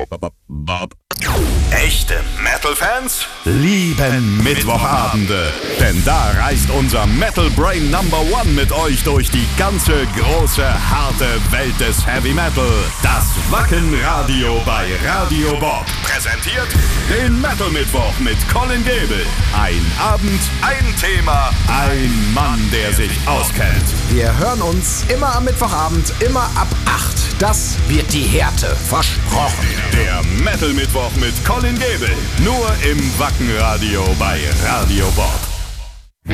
Echte Metal-Fans lieben Mittwochabende, denn da reist unser Metal Brain Number One mit euch durch die ganze große, harte Welt des Heavy Metal. Das Wacken-Radio bei Radio Bob präsentiert den Metal Mittwoch mit Colin Gebel. Ein Abend, ein Thema, ein Mann, der sich auskennt. Wir hören uns immer am Mittwochabend, immer ab 8. Das wird die Härte, versprochen. Der Metal Mittwoch mit Colin Gebel. Nur im Wacken-Radio bei Radio Bob.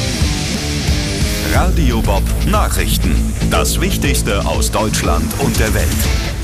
Radio Bob Nachrichten. Das Wichtigste aus Deutschland und der Welt.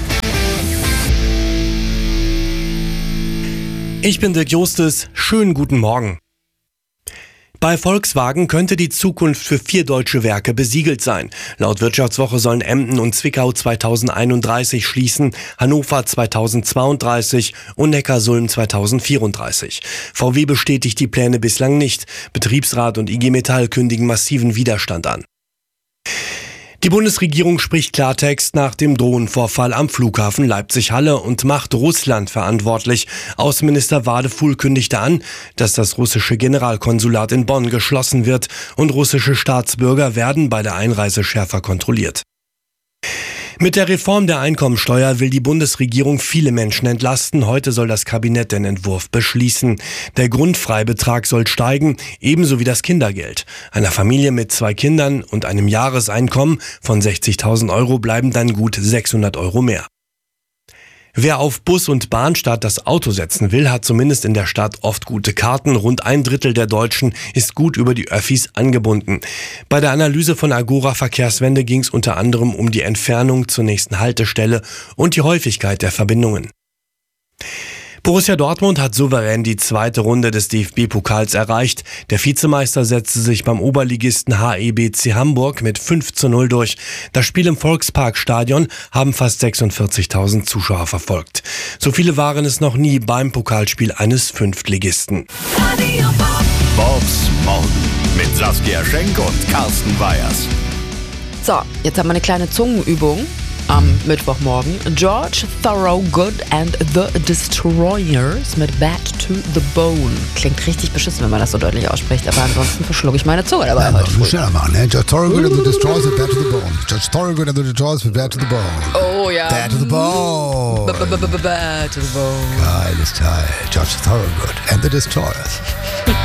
Ich bin Dirk Justus. Schönen guten Morgen. Bei Volkswagen könnte die Zukunft für 4 deutsche Werke besiegelt sein. Laut Wirtschaftswoche sollen Emden und Zwickau 2031 schließen, Hannover 2032 und Neckarsulm 2034. VW bestätigt die Pläne bislang nicht. Betriebsrat und IG Metall kündigen massiven Widerstand an. Die Bundesregierung spricht Klartext nach dem Drohnenvorfall am Flughafen Leipzig-Halle und macht Russland verantwortlich. Außenminister Wadefuhl kündigte an, dass das russische Generalkonsulat in Bonn geschlossen wird und russische Staatsbürger werden bei der Einreise schärfer kontrolliert. Mit der Reform der Einkommensteuer will die Bundesregierung viele Menschen entlasten. Heute soll das Kabinett den Entwurf beschließen. Der Grundfreibetrag soll steigen, ebenso wie das Kindergeld. Einer Familie mit 2 Kindern und einem Jahreseinkommen von 60.000 Euro bleiben dann gut 600 Euro mehr. Wer auf Bus und Bahn statt das Auto setzen will, hat zumindest in der Stadt oft gute Karten. Rund 1/3 der Deutschen ist gut über die Öffis angebunden. Bei der Analyse von Agora Verkehrswende ging es unter anderem um die Entfernung zur nächsten Haltestelle und die Häufigkeit der Verbindungen. Borussia Dortmund hat souverän die 2. Runde des DFB-Pokals erreicht. Der Vizemeister setzte sich beim Oberligisten HEBC Hamburg mit 5:0 durch. Das Spiel im Volksparkstadion haben fast 46.000 Zuschauer verfolgt. So viele waren es noch nie beim Pokalspiel eines Fünftligisten. Bobs Morgen mit Saskia Schenk und Carsten Weyers. So, jetzt haben wir eine kleine Zungenübung am Mittwochmorgen. George Thorogood and the Destroyers mit Bad to the Bone. Klingt richtig beschissen, wenn man das so deutlich ausspricht, aber ansonsten verschlucke ich meine Zunge dabei heute. Du schneller machen, ne? George Thorogood and the Destroyers with Bad to the Bone. George Thorogood and the Destroyers with Bad to the Bone. Oh ja. Bad to the Bone. Bad to the Bone. Geiles Teil. George Thorogood and the Destroyers.